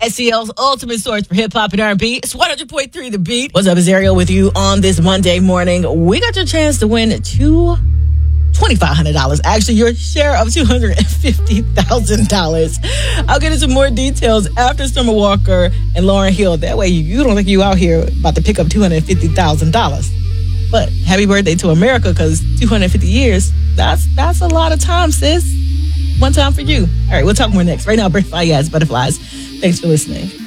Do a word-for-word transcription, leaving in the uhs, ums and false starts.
S C L's ultimate source for hip-hop and R and B. It's one hundred point three The Beat. What's up, it's Ariel with you on this Monday morning. We got your chance to win two twenty-five hundred dollars. Actually, your share of two hundred fifty thousand dollars. I'll get into more details after Summer Walker and Lauryn Hill. That way you don't think you out here about to pick up two hundred fifty thousand dollars. But happy birthday to America, because two hundred fifty years, that's that's a lot of time, sis. One time for you. All right, we'll talk more next. Right now, Britney Fayez, Butterflies. Thanks for listening.